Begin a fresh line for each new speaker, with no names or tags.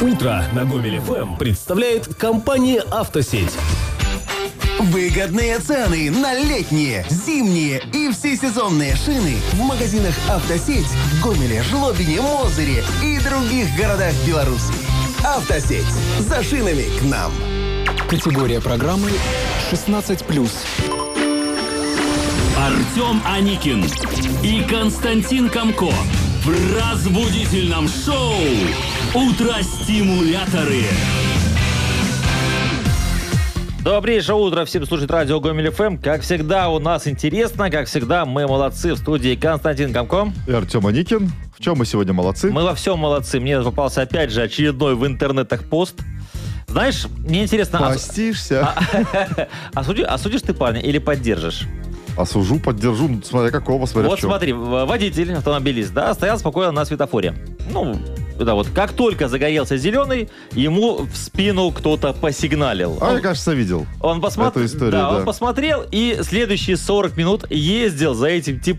Утро на Гомель ФМ представляет компания «Автосеть».
Выгодные цены на летние, зимние и всесезонные шины в магазинах «Автосеть» в Гомеле, Жлобине, Мозыре и других городах Беларуси. «Автосеть». За шинами к нам.
Категория программы 16+.
Артем Аникин и Константин Комко в разбудительном шоу «Утро-стимуляторы».
Добрейшее утро всем слушать радио Гомель ФМ. Как всегда, у нас интересно, как всегда, мы молодцы. В студии Константин Комко
И Артем Аникин. В чем мы сегодня молодцы?
Мы во всем молодцы. Мне попался опять же очередной в интернетах пост. Знаешь, мне интересно...
Постишься.
Осудишь ты парня или поддержишь?
Осужу, поддержу, смотря какого, смотря
Вот
в чем.
смотри, водитель, автомобилист, да, стоял спокойно на светофоре. Ну, да, вот как только загорелся зеленый, ему в спину кто-то посигналил.
Я, кажется, видел
Он посмотрел,
эту историю, да.
Он посмотрел и следующие 40 минут ездил за этим типом